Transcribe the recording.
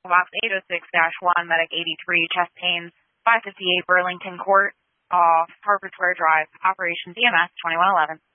box 806-1, medic 83, chest pains, 558 Burlington Court, off Harper Square Drive, operations EMS 2111.